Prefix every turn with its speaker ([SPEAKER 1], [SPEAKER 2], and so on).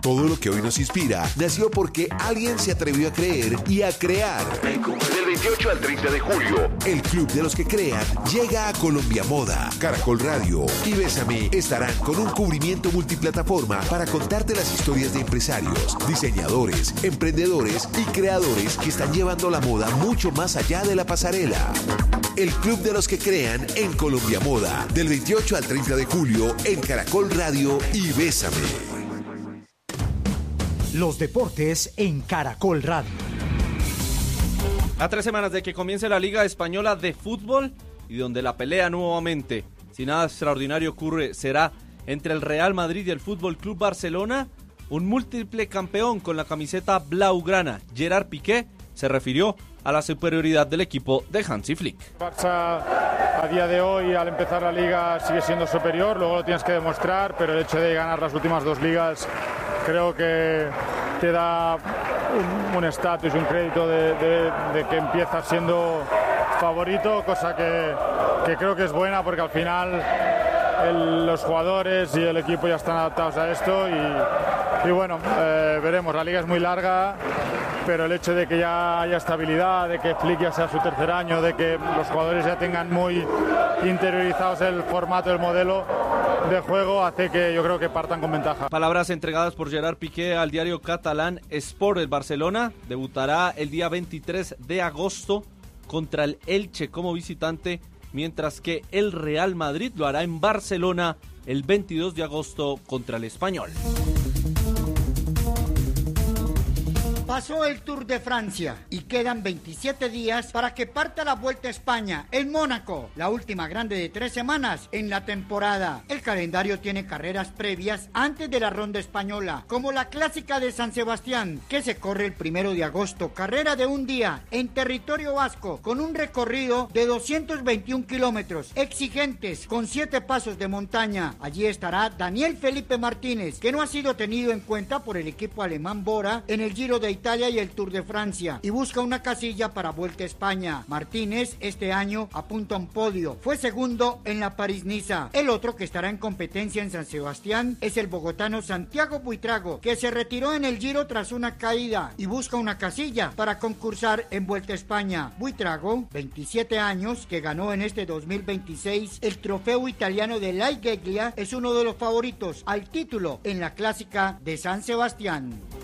[SPEAKER 1] Todo lo que hoy nos inspira nació porque alguien se atrevió a creer y a crear.
[SPEAKER 2] Del 28 al 30 de julio,
[SPEAKER 1] el Club de los que crean llega a Colombia Moda. Caracol Radio y Bésame estarán con un cubrimiento multiplataforma para contarte las historias de empresarios, diseñadores, emprendedores y creadores que están llevando la moda mucho más allá de la pasarela. El Club de los que crean en Colombia Moda, del 28 al 30 de julio en Caracol Radio y Bésame.
[SPEAKER 3] Los deportes en Caracol Radio.
[SPEAKER 4] A 3 semanas de que comience la Liga Española de Fútbol y donde la pelea nuevamente, si nada extraordinario ocurre, será entre el Real Madrid y el Fútbol Club Barcelona, un múltiple campeón con la camiseta blaugrana, Gerard Piqué, se refirió a la superioridad del equipo de Hansi Flick.
[SPEAKER 5] Barça a día de hoy, al empezar la Liga, sigue siendo superior, luego lo tienes que demostrar, pero el hecho de ganar las últimas 2 ligas creo que te da un estatus, un crédito de que empiezas siendo favorito, cosa que creo que es buena porque al final los jugadores y el equipo ya están adaptados a esto y bueno, veremos, la liga es muy larga, pero el hecho de que ya haya estabilidad, de que Flick ya sea su tercer año, de que los jugadores ya tengan muy interiorizados el formato, el modelo de juego, hace que yo creo que partan con ventaja.
[SPEAKER 4] Palabras entregadas por Gerard Piqué al diario catalán Sport. El Barcelona debutará el día 23 de agosto contra el Elche como visitante, mientras que el Real Madrid lo hará en Barcelona el 22 de agosto contra el Español.
[SPEAKER 6] Pasó el Tour de Francia y quedan 27 días para que parta la Vuelta a España en Mónaco, la última grande de 3 semanas en la temporada. El calendario tiene carreras previas antes de la ronda española, como la clásica de San Sebastián, que se corre el 1 de agosto, carrera de un día en territorio vasco, con un recorrido de 221 kilómetros, exigentes, con 7 pasos de montaña. Allí estará Daniel Felipe Martínez, que no ha sido tenido en cuenta por el equipo alemán Bora en el Giro de Italia y el Tour de Francia, y busca una casilla para Vuelta a España. Martínez este año apunta a un podio, fue segundo en la París-Niza. El otro que estará en competencia en San Sebastián es el bogotano Santiago Buitrago, que se retiró en el Giro tras una caída y busca una casilla para concursar en Vuelta a España. Buitrago, 27 años, que ganó en este 2026 el trofeo italiano de La Igeglia, es uno de los favoritos al título en la clásica de San Sebastián.